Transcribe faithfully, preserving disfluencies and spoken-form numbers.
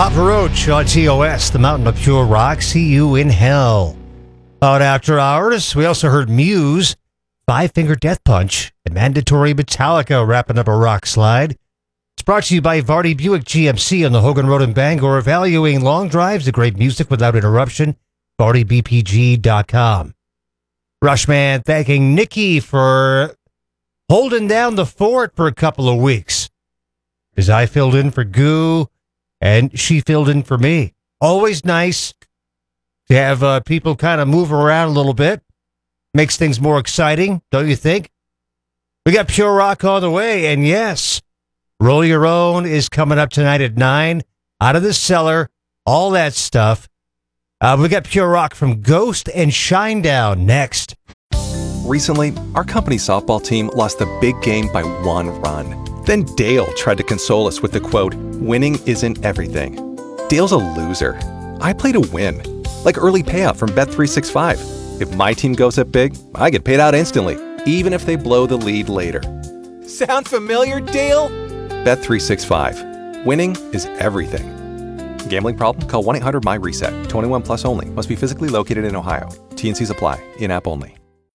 Papa Roach on T O S, the Mountain of Pure Rock. See you in hell. On After Hours, we also heard Muse, Five Finger Death Punch, and Mandatory Metallica wrapping up a rock slide. It's brought to you by Vardy Buick G M C on the Hogan Road in Bangor, valuing long drives to great music without interruption. Vardy B P G dot com. Rushman thanking Nikki for holding down the fort for a couple of weeks, as I filled in for Goo and she filled in for me. Always nice to have uh, people kind of move around a little bit. Makes things more exciting, don't you think? We got Pure Rock on the way, and yes, Roll Your Own is coming up tonight at nine. Out of the Cellar, all that stuff. Uh, we got Pure Rock from Ghost and Shinedown next. Recently, our company's softball team lost the big game by one run. Then Dale tried to console us with the quote, "Winning isn't everything." Dale's a loser. I play to win, like early payout from Bet three sixty-five. If my team goes up big, I get paid out instantly, even if they blow the lead later. Sound familiar, Dale? Bet three sixty-five. Winning is everything. Gambling problem? Call one eight hundred M Y RESET. twenty-one plus only. Must be physically located in Ohio. T and Cs apply. In-app only.